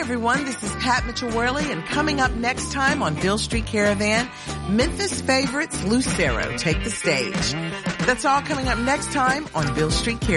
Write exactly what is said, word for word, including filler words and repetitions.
everyone. This is Pat Mitchell-Worley, and coming up next time on Beale Street Caravan, Memphis favorites Lucero take the stage. That's all coming up next time on Beale Street Caravan.